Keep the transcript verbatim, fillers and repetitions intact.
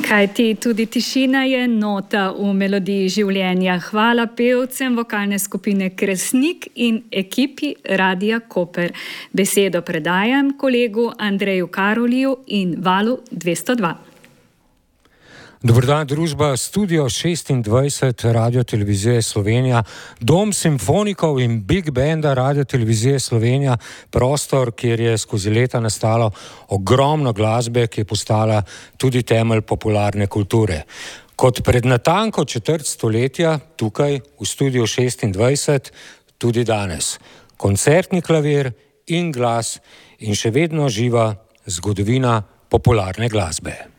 Kajti tudi tišina je nota v melodiji življenja. Hvala pevcem vokalne skupine Kresnik in ekipi Radia Koper. Besedo predajam kolegu Andreju Karoliju in Valu dvesto dva. Dober dan, družba Studio šestindvajset Radiotelevizije Slovenija, dom simfonikov in big banda Radiotelevizije Slovenija, prostor, kjer je skozi leta nastalo ogromno glasbe, ki je postala tudi temelj popularne kulture. Kot pred natanko četrt stoletja, tukaj v Studiu šestindvajset, tudi danes. Koncertni klavir in glas in še vedno živa zgodovina popularne glasbe.